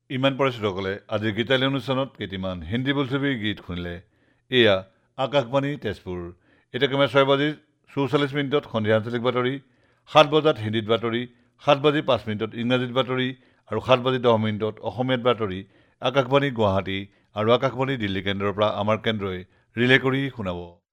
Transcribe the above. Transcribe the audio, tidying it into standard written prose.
ইমান পৰিচিতসকলে আজিৰ গীতালি অনুষ্ঠানত কেইটিমান হিন্দী বোলছবিৰ গীত শুনিলে। এয়া আকাশবাণী তেজপুৰ। এতিয়া ক্ৰমে 6:44 সন্ধিয়া আঞ্চলিক বাতৰি, 7 বজাত হিন্দীত বাতৰি, 7:05 ইংৰাজীত বাতৰি আৰু 7:10 অসমীয়াত বাতৰি আকাশবাণী গুৱাহাটী আৰু আকাশবাণী দিল্লী কেন্দ্ৰৰ পৰা আমাৰ কেন্দ্ৰই ৰিলে কৰি শুনাব।